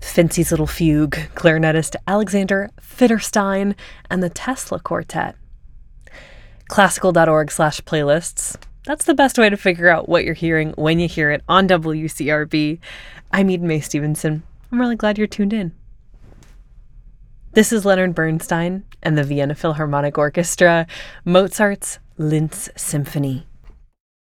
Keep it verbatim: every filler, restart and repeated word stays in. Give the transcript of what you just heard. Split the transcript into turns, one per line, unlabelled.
Fincy's Little Fugue, clarinetist Alexander Fitterstein, and the Tesla Quartet. Classical.org slash playlists. That's the best way to figure out what you're hearing when you hear it on W C R B. I'm Eden Mae Stevenson. I'm really glad you're tuned in. This is Leonard Bernstein and the Vienna Philharmonic Orchestra, Mozart's Linz Symphony.